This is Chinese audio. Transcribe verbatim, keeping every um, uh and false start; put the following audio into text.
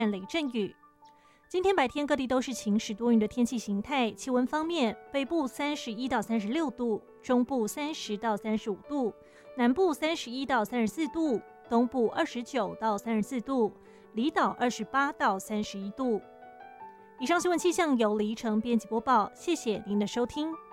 雷阵雨。今天白天各地都是晴时多云的天气形态，气温方面，北部三十一到三十六度，中部三十到三十五度，南部三十一到三十四度，东部二十九到三十四度，离岛二十八到三十一度。以上新闻气象由李依晨编辑播报，谢谢您的收听。